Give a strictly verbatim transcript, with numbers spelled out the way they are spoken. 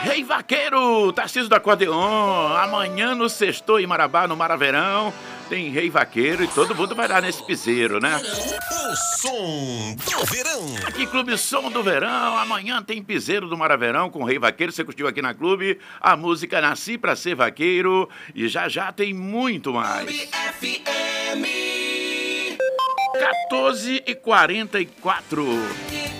Rei Vaqueiro, Tarcísio do Acordeon. Amanhã no Sextou em Marabá, no Maraverão, tem Rei Vaqueiro e todo mundo vai lá nesse piseiro, né? O som do verão. Aqui, Clube Som do Verão. Amanhã tem piseiro do Maraverão com Rei Vaqueiro. Você curtiu aqui na Clube a música Nasci Pra Ser Vaqueiro. E já já tem muito mais. F M. quatorze e quarenta e quatro.